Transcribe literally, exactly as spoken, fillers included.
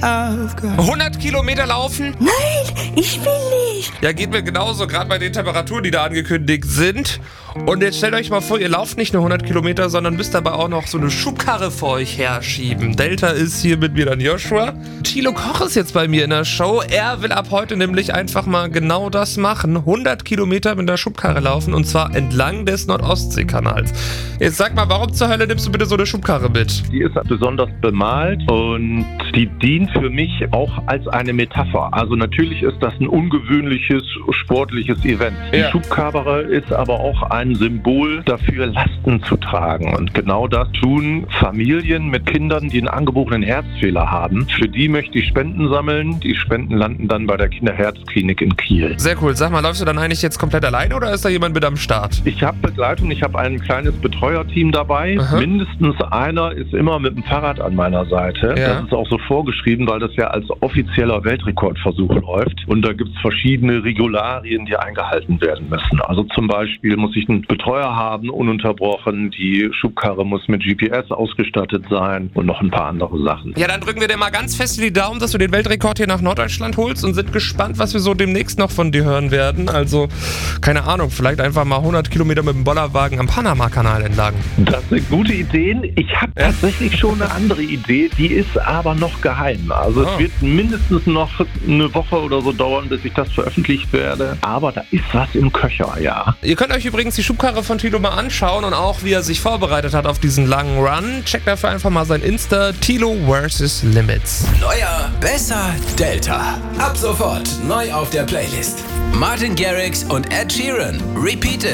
hundert Kilometer laufen? Nein, ich will nicht. Ja, geht mir genauso, gerade bei den Temperaturen, die da angekündigt sind. Und jetzt stellt euch mal vor, ihr lauft nicht nur hundert Kilometer, sondern müsst dabei auch noch so eine Schubkarre vor euch herschieben. Delta ist hier mit mir dann Joshua. Thilo Koch ist jetzt bei mir in der Show. Er will ab heute nämlich einfach mal genau das machen. hundert Kilometer mit der Schubkarre laufen und zwar entlang des Nord-Ostsee-Kanals. Jetzt sag mal, warum zur Hölle nimmst du bitte so eine Schubkarre mit? Die ist besonders bemalt und die dient für mich auch als eine Metapher. Also natürlich ist das ein ungewöhnliches sportliches Event. Die Ja. Schubkarre ist aber auch ein Symbol dafür, Lasten zu tragen. Und genau das tun Familien mit Kindern, die einen angeborenen Herzfehler haben. Für die möchte ich Spenden sammeln. Die Spenden landen dann bei der Kinderherzklinik in Kiel. Sehr cool. Sag mal, läufst du dann eigentlich jetzt komplett alleine oder ist da jemand mit am Start? Ich habe Begleitung, ich habe ein kleines Betreuerteam dabei. Aha. Mindestens einer ist immer mit dem Fahrrad an meiner Seite. Ja. Das ist auch so vorgeschrieben, weil das ja als offizieller Weltrekordversuch läuft. Und da gibt es verschiedene Regularien, die eingehalten werden müssen. Also zum Beispiel muss ich einen Betreuer haben, ununterbrochen. Die Schubkarre muss mit G P S ausgestattet sein und noch ein paar andere Sachen. Ja, dann drücken wir dir mal ganz fest die Daumen, dass du den Weltrekord hier nach Norddeutschland holst und sind gespannt, was wir so demnächst noch von dir hören werden. Also, keine Ahnung, vielleicht einfach mal hundert Kilometer mit dem Bollerwagen am Panama-Kanal entlang. Das sind gute Ideen. Ich habe Ja? tatsächlich schon eine andere Idee, die ist aber noch geheim. Also Ah. es wird mindestens noch eine Woche oder so dauern, bis ich das veröffentlicht werde. Aber da ist was im Köcher, ja. Ihr könnt euch übrigens die Schubkarre von Thilo mal anschauen und auch, wie er sich vorbereitet hat auf diesen langen Run. Checkt dafür einfach mal sein Insta, Thilo versus. Limits. Neuer, besser, Delta. Ab sofort neu auf der Playlist. Martin Garrix und Ed Sheeran. Repeat it.